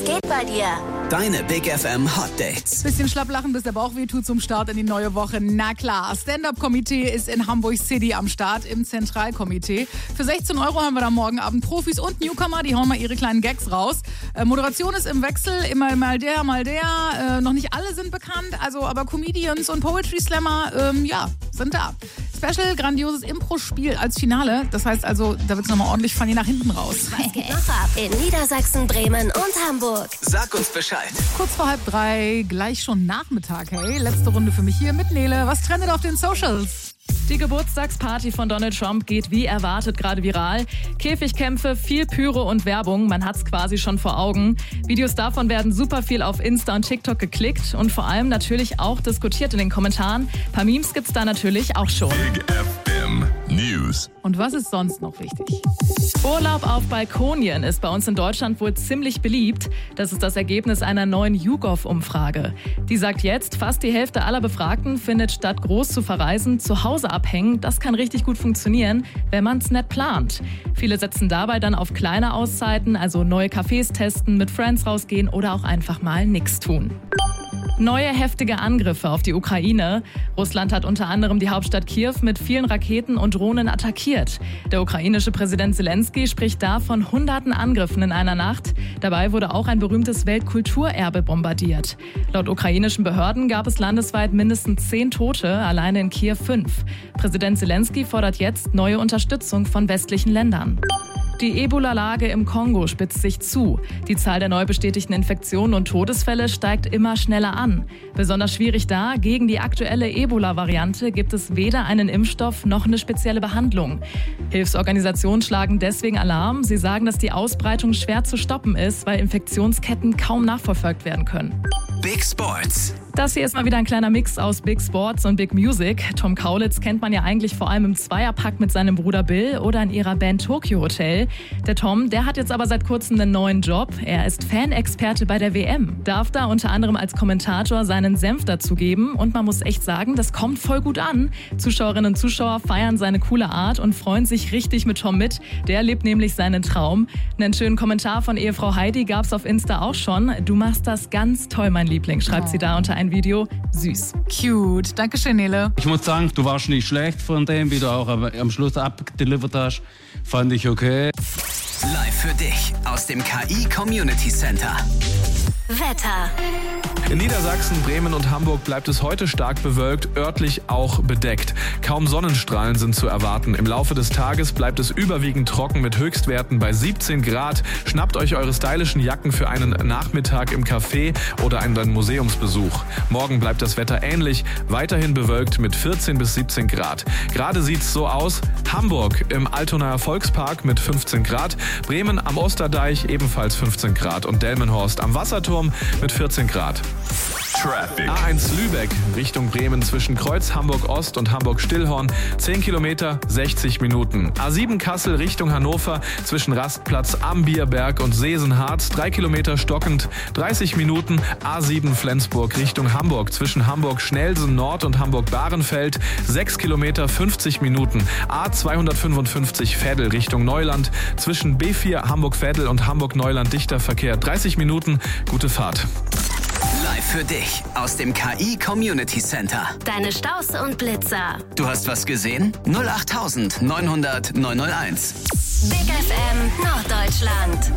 geht bei dir? Deine Big FM Hot Dates. Bisschen schlapplachen, bis der Bauch wehtut zum Start in die neue Woche. Na klar, Stand-Up-Komitee ist in Hamburg City am Start im Zentralkomitee. Für 16 € haben wir da morgen Abend Profis und Newcomer, die hauen mal ihre kleinen Gags raus. Moderation ist im Wechsel, immer mal der, mal der. Noch nicht alle sind bekannt, also aber Comedians und Poetry Slammer, sind da. Special, grandioses Impro-Spiel als Finale. Das heißt also, da wird es nochmal ordentlich funny nach hinten raus. Was geht noch ab in Niedersachsen, Bremen und Hamburg? Sag uns Bescheid. Kurz vor 2:30, gleich schon Nachmittag, hey. Letzte Runde für mich hier mit Nele. Was trendet auf den Socials? Die Geburtstagsparty von Donald Trump geht wie erwartet gerade viral. Käfigkämpfe, viel Pyro und Werbung, man hat's quasi schon vor Augen. Videos davon werden super viel auf Insta und TikTok geklickt und vor allem natürlich auch diskutiert in den Kommentaren. Ein paar Memes gibt's da natürlich auch schon. Big FM News. Und was ist sonst noch wichtig? Urlaub auf Balkonien ist bei uns in Deutschland wohl ziemlich beliebt. Das ist das Ergebnis einer neuen YouGov-Umfrage. Die sagt jetzt, fast die Hälfte aller Befragten findet, statt groß zu verreisen, zu Hause abhängen. Das kann richtig gut funktionieren, wenn man es nett plant. Viele setzen dabei dann auf kleine Auszeiten, also neue Cafés testen, mit Friends rausgehen oder auch einfach mal nichts tun. Neue heftige Angriffe auf die Ukraine. Russland hat unter anderem die Hauptstadt Kiew mit vielen Raketen und Drohnen attackiert. Der ukrainische Präsident Zelensky spricht da von hunderten Angriffen in einer Nacht. Dabei wurde auch ein berühmtes Weltkulturerbe bombardiert. Laut ukrainischen Behörden gab es landesweit mindestens 10 Tote, alleine in Kiew 5. Präsident Zelensky fordert jetzt neue Unterstützung von westlichen Ländern. Die Ebola-Lage im Kongo spitzt sich zu. Die Zahl der neu bestätigten Infektionen und Todesfälle steigt immer schneller an. Besonders schwierig da, gegen die aktuelle Ebola-Variante gibt es weder einen Impfstoff noch eine spezielle Behandlung. Hilfsorganisationen schlagen deswegen Alarm. Sie sagen, dass die Ausbreitung schwer zu stoppen ist, weil Infektionsketten kaum nachverfolgt werden können. Big Sports. Das hier ist mal wieder ein kleiner Mix aus Big Sports und Big Music. Tom Kaulitz kennt man ja eigentlich vor allem im Zweierpack mit seinem Bruder Bill oder in ihrer Band Tokyo Hotel. Der Tom, der hat jetzt aber seit kurzem einen neuen Job. Er ist Fanexperte bei der WM. Darf da unter anderem als Kommentator seinen Senf dazugeben. Und man muss echt sagen, das kommt voll gut an. Zuschauerinnen und Zuschauer feiern seine coole Art und freuen sich richtig mit Tom mit. Der lebt nämlich seinen Traum. Einen schönen Kommentar von Ehefrau Heidi gab's auf Insta auch schon. Du machst das ganz toll, mein Liebling, schreibt sie da unter ein Video. Süß. Cute. Dankeschön, Nele. Ich muss sagen, du warst nicht schlecht von dem, wie du auch am Schluss abdelivert hast. Fand ich okay. Live für dich aus dem KI Community Center. Wetter. In Niedersachsen, Bremen und Hamburg bleibt es heute stark bewölkt, örtlich auch bedeckt. Kaum Sonnenstrahlen sind zu erwarten. Im Laufe des Tages bleibt es überwiegend trocken mit Höchstwerten bei 17 Grad. Schnappt euch eure stylischen Jacken für einen Nachmittag im Café oder einen Museumsbesuch. Morgen bleibt das Wetter ähnlich, weiterhin bewölkt mit 14 bis 17 Grad. Gerade sieht's so aus: Hamburg im Altonaer Volkspark mit 15 Grad, Bremen am Osterdeich ebenfalls 15 Grad und Delmenhorst am Wasserturm mit 14 Grad. Traffic. A1 Lübeck Richtung Bremen zwischen Kreuz Hamburg-Ost und Hamburg-Stillhorn 10 Kilometer, 60 Minuten. A7 Kassel Richtung Hannover zwischen Rastplatz am Bierberg und Sesenharz 3 Kilometer stockend, 30 Minuten. A7 Flensburg Richtung Hamburg zwischen Hamburg-Schnelsen Nord und Hamburg-Bahrenfeld 6 Kilometer, 50 Minuten. A255 Veddel Richtung Neuland zwischen B4 Hamburg-Veddel und Hamburg-Neuland dichter Verkehr 30 Minuten. Gute Fahrt. Live für dich aus dem KI Community Center. Deine Staus und Blitzer. Du hast was gesehen? 08900 901. Big FM Norddeutschland.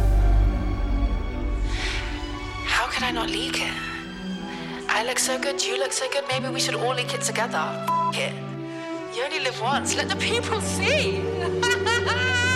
How could I not leak it? I look so good, you look so good, maybe we should all leak it together. F it. You only live once, let the people see.